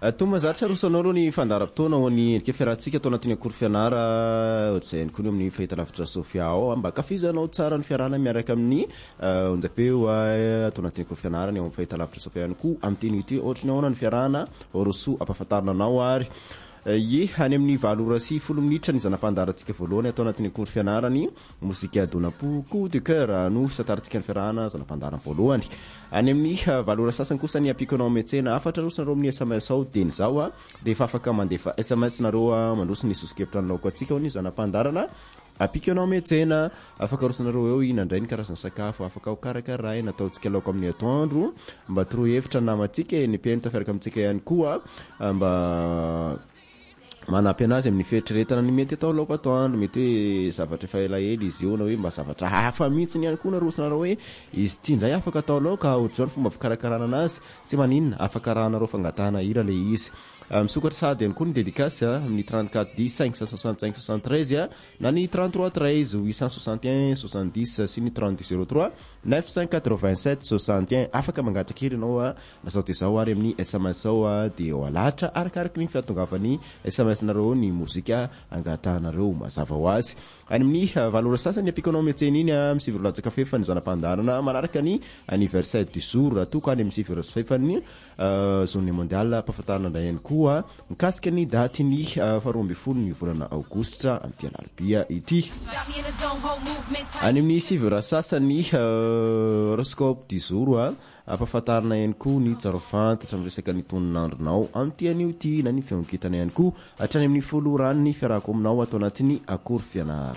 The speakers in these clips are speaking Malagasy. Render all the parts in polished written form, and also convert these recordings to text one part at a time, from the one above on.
Tomazatra rosanao aloha ny fandaram-potoana ho ny endrika fiarahantsika atao anatin'ny akory fianara ohatr'izay ihany koa ny amin'ny fahitalavitra Sofia ao mba kafizanao tsara ny fiarahana miaraka amin'ny onjam-peo atao anatin'ny akory fianarany ao amin'ny fahitalavitra Sofia ihany koa amin'ny teny ity ohatrany ahoana ny fiarahana rosoa ampahafantarina anao ary ye any amin'ny 7:10 minitra ny zanam-pandarantsika voalohany atao anatin'ny akory fianarany mozika donapo coup de cœur no satarantsika ny fiarahana zanam-pandarana voalohany any amin'ny 7:00 kosa ny apikanao metsena afatra rosanareo amin'ny SMS ao dia zao dia efa afaka mandefa SMS nareo mandroso ny sosokevitra anao antsika ho ny zanam-pandarana apikanao metsena afaka rosanareo eo inandray ny karazana sakafo afaka ho karakaraina ataontsika laoko amin'ny atoandro mba torohevitra namantsika ny mpiaino tafiaraka amintsika ihany koa mba manampy anazy amin'ny fieritreretana ny mety atao laoko atoandro mety hoe zavatra efa elaela izy io na hoe mba zavatra hafa mihitsy ihany koa narosonareo hoe izy ity indray afaka atao laoka ohatr'izao ny fomba fikarakarana anazy tsy maninona afaka rahanareo fangatahana hira le izy misokatra sady ihany koa ny dédicace amin'ny 34 10 565 73 na ny 33 13 861 70 sy ny 30 03 987 61 afaka mangataka hira ianao nasao dia zao ary amin'ny SMS ao dia ao alahatra arakaraka ny fiatongavany SMS nareo ny mozika angatahanareo mazava ho azy any amin'ny 7:00 apikanao metsena iny misivyrolatsaka fefany zanam-pandarana manaraka ny anniversaire du jour toka any amin'ny sivyrofefany journée mondiale ampahafantarana indray ihany koa mikasika ny daty ny 12 ny volana aogositra amin'ity alarobia ity any amin'ny sivyrasasany horoscope du jour ampahafantarana ihany koa ny tsarovantatra amin'ny resaka ny toninandronao amin'ity anio ity na ny fiankitana ihany koa hatrany amin'ny folo rano ny fiarahako aminao atao anatin'ny akory fianara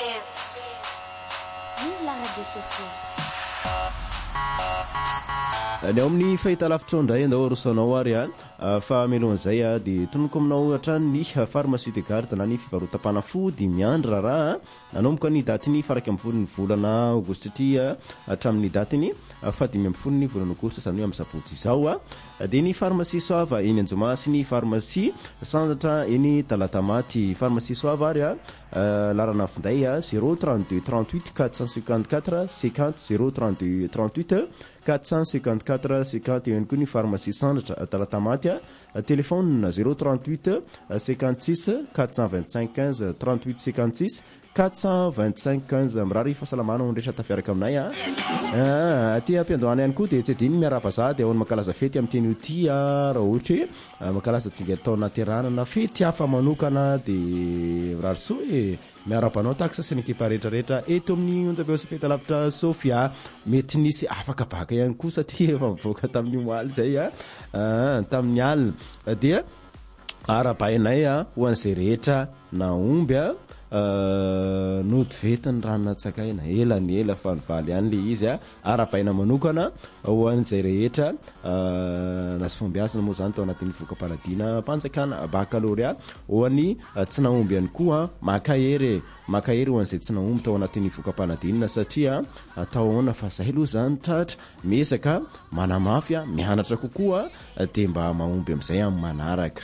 ny ao amin'ny fahitalavitra indray andao rosanao ary fa melohan'izay dia tonoko aminao hatrany ny pharmacie de garde na ny fivarotam-panafody miandra raha nanomboka ny datiny faraka amin'ny volony volana aogositra ity hatramin'ny datiny fadimy amin'ny volony volana aogositra izany hoe amin'ny sabotsy izao dia ny pharmacie soava eny Anjomasy ny pharmacie sandatra eny Talatamaty pharmacie soava ary larana finday 032 38 454 50 032 38 454 50 ihany koa ny pharmacie sandatra Talatamaty téléphone 038 56 425 15 38 56 425 15 mirary fahasalamana ondretra tafiaraka aminay aty ampiandohana ihany koa dia tsy adiny miara-bazaha dia ao ny mankalaza fety amin'ny teny ity raha ohatra hoe mankalaza tsinga tao nateranana fety hafa manokana dia rarisoa miara-panao taksa sy ny ekipa rehetrarehetra eto amin'ny onjam-peo sy fahitalavitra Sofia mety nisy afaka baka ihany koa satria efa mivoaka tamin'ny moaly zay tamin'ny alina dia arabainay ho an'izay rehetra na omby nody vetiny ranonatsakaina elany ela fa nivaly ihany le izy arabaina manokana ho an'izay rehetra nasy fombiazana moa zany tao anatin'ny voka-paladina mpanjakana baccalauréat ho an'ny tsy naomby ihany koa makahery ho an'izay tsy naomby tao anatin'ny voka-paladina satria atao ahoana fa zay aloha zany tratra mesaka manamafy mianatra kokoa dia mba mahomby amin'izay amin'ny manaraka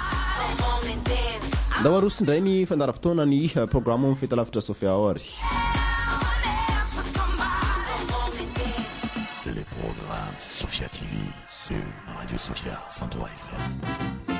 ndao arosindray ny fandaram-potoana ny programme amin'ny fahitalavitra Sofia ao ary les programmes Sofia TV sur Radio Sofia 103 FM.